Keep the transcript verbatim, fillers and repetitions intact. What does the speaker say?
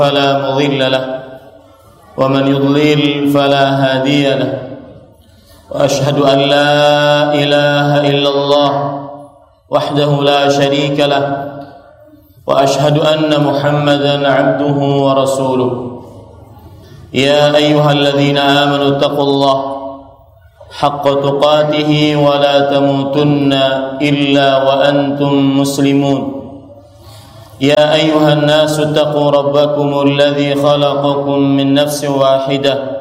فلا مضل له ومن يضلل فلا هادي له وأشهد أن لا إله إلا الله وحده لا شريك له وأشهد أن محمدا عبده ورسوله يا أيها الذين آمنوا اتقوا الله حق تقاته ولا تموتن إلا وأنتم مسلمون يا أيها الناس اتقوا ربكم الذي خلقكم من نفس واحدة